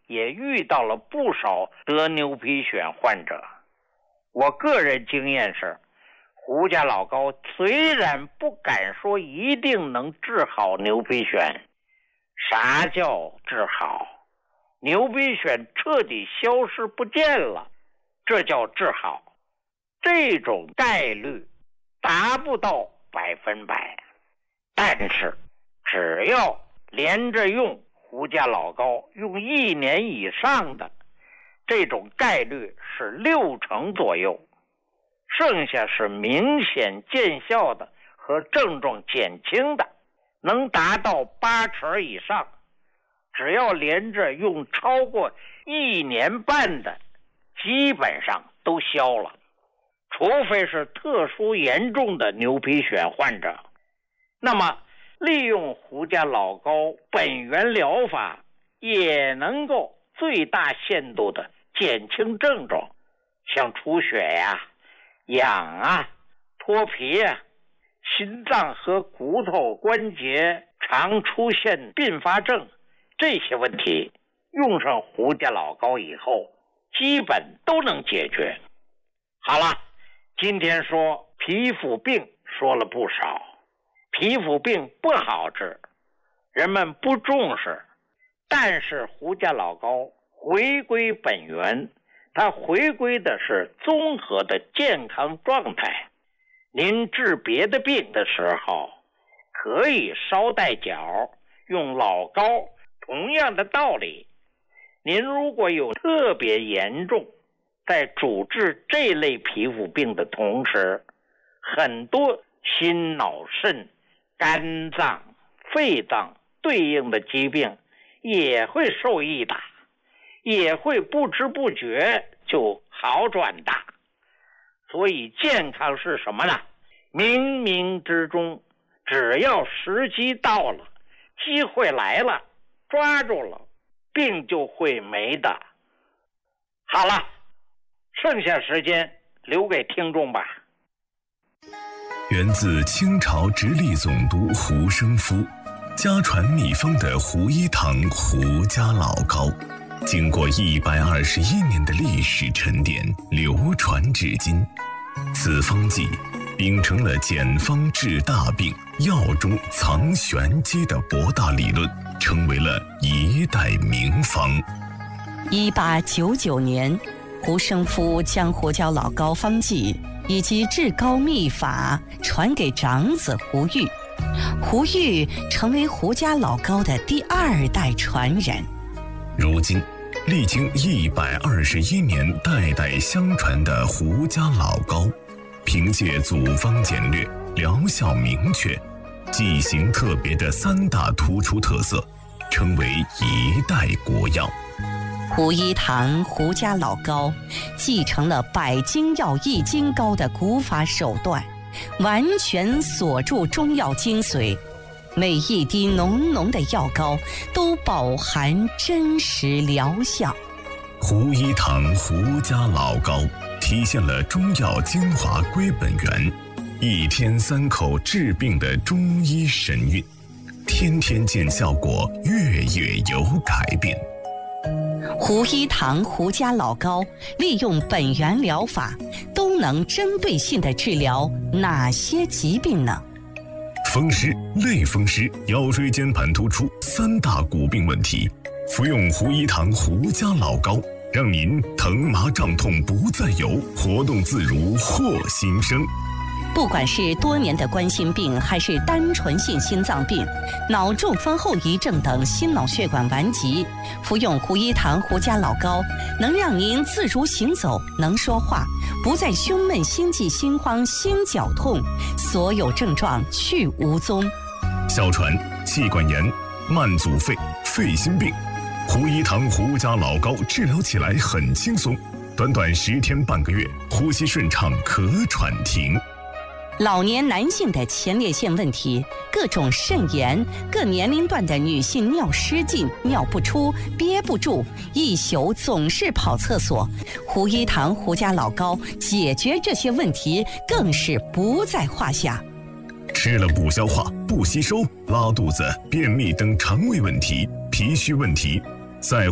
也遇到了不少得牛皮癣患者。我个人经验是，胡家老膏虽然不敢说一定能治好牛皮癣，啥叫治好？牛皮癣彻底消失不见了，这叫治好。这种概率达不到100%，但是只要连着用胡家老膏用1年以上的，这种概率是60%左右，剩下是明显见效的和症状减轻的，能达到80%以上。只要连着用超过1年半的，基本上都消了，除非是特殊严重的牛皮癣患者。那么利用胡家老膏本源疗法也能够最大限度的减轻症状，像出血呀、痒啊、脱皮啊、心脏和骨头关节常出现并发症，这些问题用上胡家老膏以后基本都能解决。好了，今天说皮肤病说了不少，皮肤病不好治，人们不重视，但是胡家老膏回归本源，它回归的是综合的健康状态。您治别的病的时候可以捎带脚用老膏，同样的道理。您如果有特别严重，在主治这类皮肤病的同时，很多心脑肾、肝脏、肺脏对应的疾病也会受益的，也会不知不觉就好转的。所以健康是什么呢？冥冥之中，只要时机到了，机会来了，抓住了，病就会没的。好了，剩下时间留给听众吧。 源自清朝直隶总督胡生夫，家传秘方的胡一堂胡家老膏，经过121年的历史沉淀，流传至今。此方剂秉承了简方治大病、药中藏玄机的博大理论，成为了一代名方。 1899年，胡生夫将胡椒老膏方剂以及治膏秘法传给长子胡玉，胡玉成为胡家老膏的第2代传人。 如今历经121年代代相传的胡家老膏，凭借组方简略、疗效明确、剂型特别的3大突出特色，成为一代国药。 胡一堂胡家老膏继承了百金药易筋膏的古法手段，完全锁住中药精髓，每一滴浓浓的药膏都饱含真实疗效。 胡一堂胡家老膏体现了中药精华归本源，1天3口治病的中医神韵，天天见效果，月月有改变。 胡一堂胡家老膏利用本源疗法，都能针对性地治疗哪些疾病呢？ 风湿、类风湿、腰椎间盘突出3大骨病问题，服用胡一堂胡家老膏，让您疼麻胀痛不再有，活动自如获新生。 不管是多年的冠心病，还是单纯性心脏病、脑中风后遗症等心脑血管顽疾，服用胡一堂胡家老膏，能让您自如行走，能说话，不再胸闷、心悸、心慌、心绞痛，所有症状去无踪。 哮喘、气管炎、慢阻肺、肺心病，胡一堂胡家老膏治疗起来很轻松，短短10天半个月，呼吸顺畅，咳喘停。 老年男性的前列腺问题，各种肾炎，各年龄段的女性尿失禁、尿不出、憋不住，一宿总是跑厕所，胡一堂胡家老膏解决这些问题更是不在话下。 吃了不消化、不吸收、拉肚子、便秘等肠胃问题、脾虚问题，在